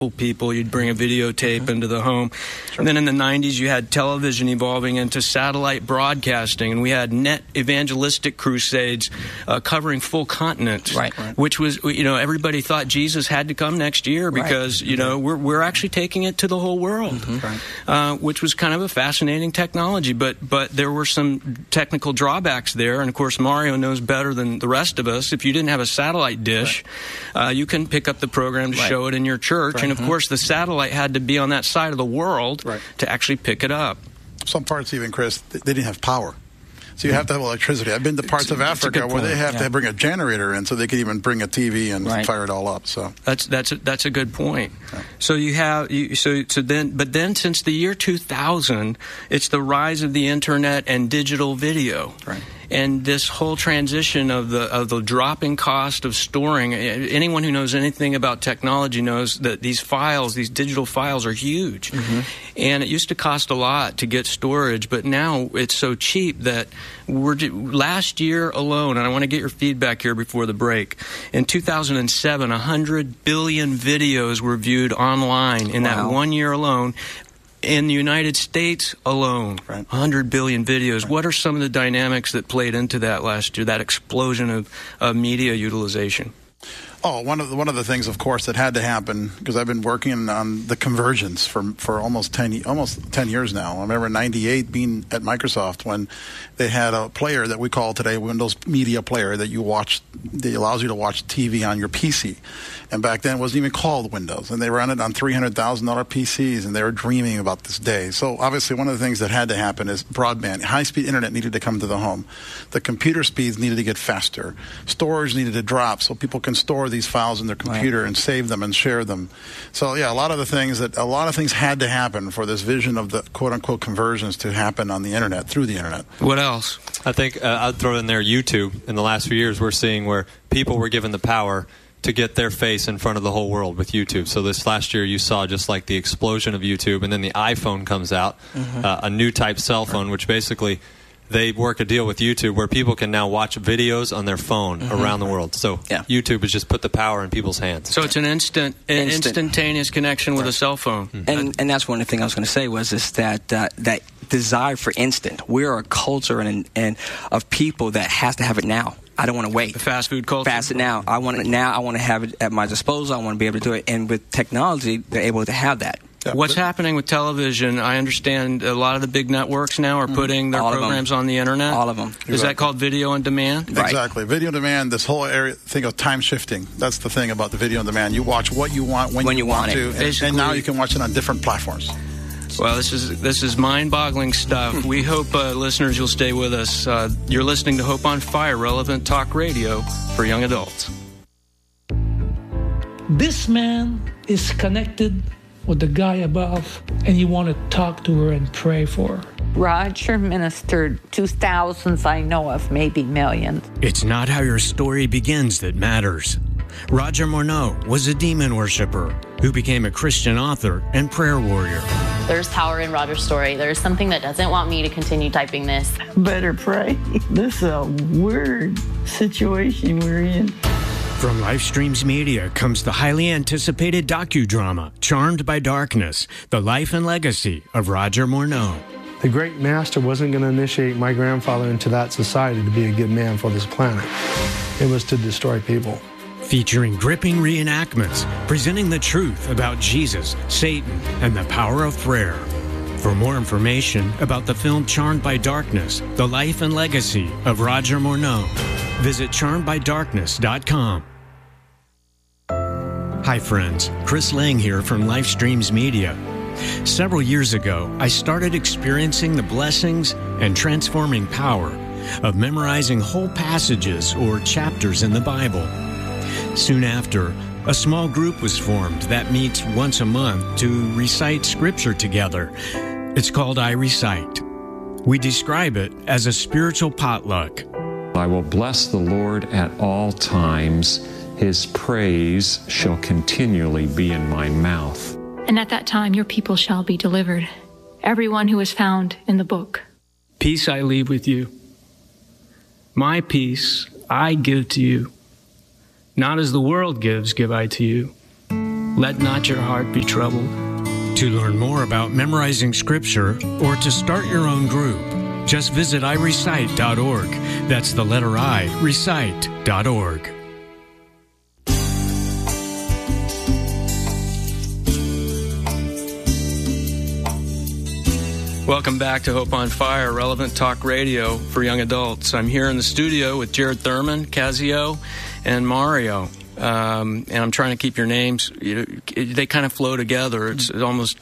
people, you'd bring a videotape into the home. Sure. And then in the 90s, you had television evolving into satellite broadcasting, and we had net evangelistic crusades covering full continents, right. Which was, everybody thought Jesus had to come next year because, we're actually taking it to the whole world, which was kind of a fascinating technology. But there were some technical drawbacks there, and of course, Mario knows better than the rest of us. If you didn't have a satellite dish, you couldn't pick up the program to show it in your church. And of course, the satellite had to be on that side of the world to actually pick it up. Some parts, even, Chris, they didn't have power. So you have to have electricity. I've been to parts of Africa where they have to bring a generator in so they could even bring a TV and fire it all up. So that's a good point. Right. So you have then since the year 2000, it's the rise of the internet and digital video. Right. And this whole transition of the dropping cost of storing, anyone who knows anything about technology knows that these digital files are huge. And it used to cost a lot to get storage, but now it's so cheap that last year alone, and I want to get your feedback here before the break, in 2007, 100 billion videos were viewed online in that 1 year alone. In the United States alone, 100 billion videos. What are some of the dynamics that played into that last year, that explosion of media utilization? Oh, one of the things, of course, that had to happen, because I've been working on the conversions for almost 10 years now. I remember in '98 being at Microsoft when they had a player that we call today Windows Media Player that allows you to watch TV on your PC. And back then it wasn't even called Windows, and they ran it on $300,000 PCs, and they were dreaming about this day. So obviously one of the things that had to happen is broadband, high-speed internet needed to come to the home. The computer speeds needed to get faster. Storage needed to drop so people can store these files in their computer and save them and share them. So yeah, a lot of things had to happen for this vision of the quote-unquote conversions to happen on the internet, through the internet. What else? I think I'd throw in there YouTube. In the last few years, we're seeing where people were given the power to get their face in front of the whole world with YouTube. So this last year you saw just like the explosion of YouTube, and then the iPhone comes out, a new type cell phone, which basically they work a deal with YouTube where people can now watch videos on their phone around the world. So YouTube has just put the power in people's hands. So it's an instantaneous connection with a cell phone. And that's one of the things I was going to say was that desire for instant. We're a culture and of people that has to have it now. I don't want to wait. The fast food culture? Fast it now. I want it now. I want to have it at my disposal. I want to be able to do it. And with technology, they're able to have that. Yeah, what's happening with television? I understand a lot of the big networks now are putting their programs on the internet. All of them. Is that called video on demand? Right. Exactly. Video on demand, this whole area, think of time shifting. That's the thing about the video on demand. You watch what you want when you want to, and now you can watch it on different platforms. Well, this is mind-boggling stuff. We hope, listeners, you'll stay with us. You're listening to Hope on Fire, relevant talk radio for young adults. This man is connected with the guy above, and you want to talk to her and pray for her. Roger ministered to thousands I know of, maybe millions. It's not how your story begins that matters. Roger Morneau was a demon worshiper who became a Christian author and prayer warrior. There's power in Roger's story. There's something that doesn't want me to continue typing this. Better pray. This is a weird situation we're in. From Lifestreams Media comes the highly anticipated docudrama, Charmed by Darkness, the life and legacy of Roger Morneau. The great master wasn't going to initiate my grandfather into that society to be a good man for this planet. It was to destroy people. Featuring gripping reenactments, presenting the truth about Jesus, Satan, and the power of prayer. For more information about the film Charmed by Darkness, the life and legacy of Roger Morneau, visit charmedbydarkness.com. Hi friends, Chris Lang here from Lifestreams Media. Several years ago, I started experiencing the blessings and transforming power of memorizing whole passages or chapters in the Bible. Soon after, a small group was formed that meets once a month to recite scripture together. It's called I Recite. We describe it as a spiritual potluck. I will bless the Lord at all times. His praise shall continually be in my mouth. And at that time your people shall be delivered, everyone who is found in the book. Peace I leave with you. My peace I give to you. Not as the world gives, give I to you. Let not your heart be troubled. To learn more about memorizing Scripture or to start your own group, just visit irecite.org. That's the letter I, recite.org. Welcome back to Hope on Fire, relevant talk radio for young adults. I'm here in the studio with Jared Thurman, Casio, and Mario. And I'm trying to keep your names. They kind of flow together. It's almost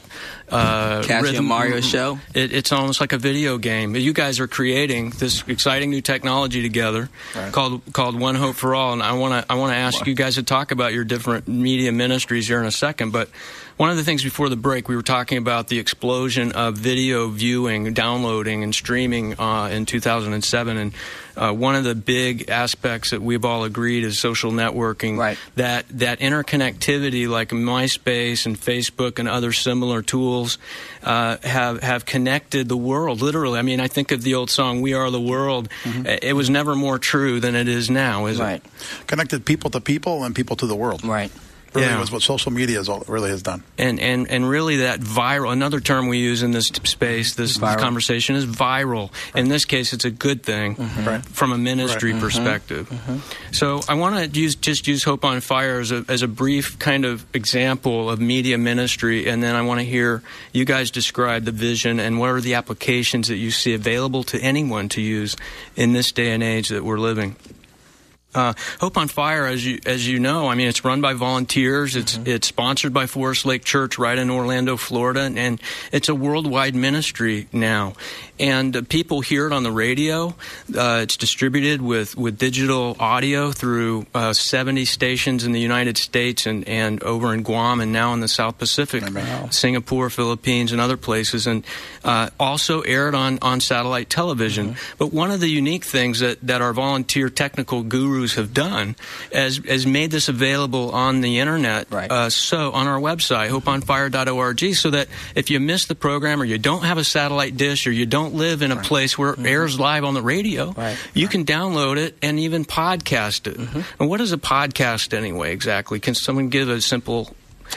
Casio Mario show. It's almost like a video game. You guys are creating this exciting new technology together, called One Hope for All. And I want to ask you guys to talk about your different media ministries here in a second. But one of the things before the break, we were talking about the explosion of video viewing, downloading, and streaming in 2007. And one of the big aspects that we've all agreed is social networking. Right. That interconnectivity, like MySpace and Facebook and other similar tools, have connected the world, literally. I mean, I think of the old song, "We Are the World." Mm-hmm. It was never more true than it is now, is it? Connected people to people and people to the world. Right. Really was what social media really has done. And really that viral, another term we use in this space, this conversation is viral. In this case, it's a good thing from a ministry perspective. So I want to use Hope on Fire as a brief kind of example of media ministry, and then I want to hear you guys describe the vision and what are the applications that you see available to anyone to use in this day and age that we're living. Hope on Fire, as you know, I mean, it's run by volunteers. It's sponsored by Forest Lake Church right in Orlando, Florida, and it's a worldwide ministry now. And people hear it on the radio. It's distributed with digital audio through 70 stations in the United States and over in Guam and now in the South Pacific, Singapore, Philippines, and other places, and also aired on satellite television. But one of the unique things that our volunteer technical gurus have done is made this available on the internet, so on our website, hopeonfire.org, so that if you miss the program or you don't have a satellite dish or you don't live in a place where it airs live on the radio, you can download it and even podcast it. And what is a podcast anyway, exactly? Can someone give a simple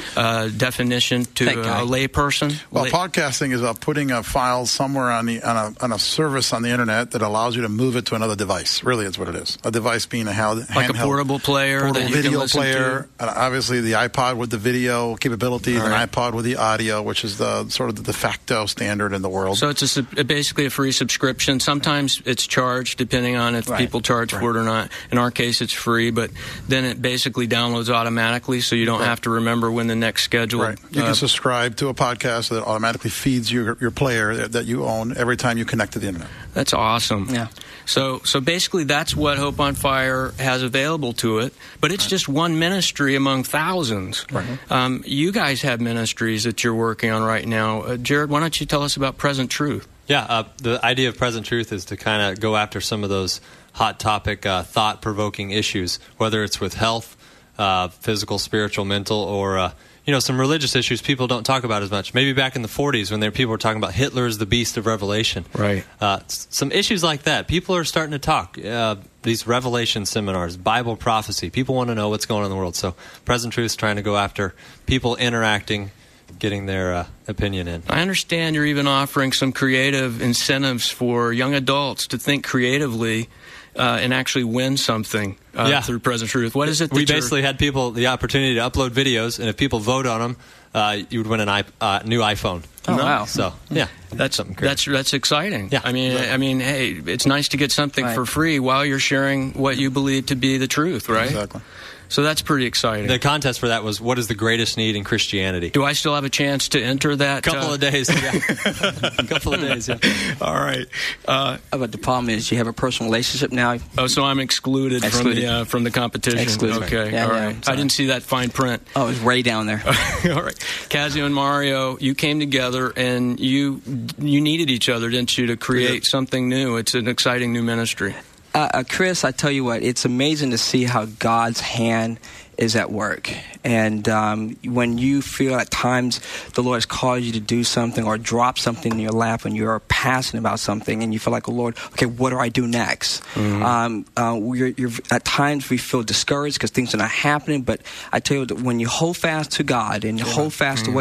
definition to a lay person? Well, podcasting is putting a file somewhere on a service on the internet that allows you to move it to another device. Really, is what it is. A device being handheld, like a portable player, that you video can listen player, to. And obviously the iPod with the video capabilities, an iPod with the audio, which is the sort of the de facto standard in the world. So it's basically a free subscription. Sometimes it's charged, depending on if people charge for it or not. In our case, it's free, but then it basically downloads automatically, so you don't have to remember when the next schedule. You can subscribe to a podcast that automatically feeds your player that you own every time you connect to the internet. That's awesome. Yeah. So basically that's what Hope on Fire has available to it, but it's just one ministry among thousands. You guys have ministries that you're working on right now. Jared, why don't you tell us about Present Truth? Yeah, the idea of Present Truth is to kind of go after some of those hot topic, thought-provoking issues, whether it's with health, physical, spiritual, mental, or some religious issues people don't talk about as much. Maybe back in the 40s when people were talking about Hitler as the beast of Revelation. Some issues like that. People are starting to talk. These Revelation seminars, Bible prophecy. People want to know what's going on in the world. So Present Truth is trying to go after people interacting, getting their opinion in. I understand you're even offering some creative incentives for young adults to think creatively and actually win something through Present Truth. What is it that we basically had people the opportunity to upload videos, and if people vote on them, you would win a new iPhone. Oh, wow. So, yeah. That's something that's exciting. Yeah. I mean, hey, it's nice to get something for free while you're sharing what you believe to be the truth, right? Exactly. So that's pretty exciting. The contest for that was, what is the greatest need in Christianity? Do I still have a chance to enter that? Couple of days, A couple of days, All right. But the problem is you have a personal relationship now. Oh, so I'm excluded. from the competition. Excluded. Okay, all right. I didn't see that fine print. Oh, it's way down there. All right. Casio and Mario, you came together and you needed each other, didn't you, to create something new? It's an exciting new ministry. Chris, I tell you what, it's amazing to see how God's hand is at work. And when you feel at times the Lord has called you to do something or drop something in your lap and you're passionate about something and you feel like, oh, Lord, okay, what do I do next? At times we feel discouraged because things are not happening, but I tell you that when you hold fast to God and you hold fast to what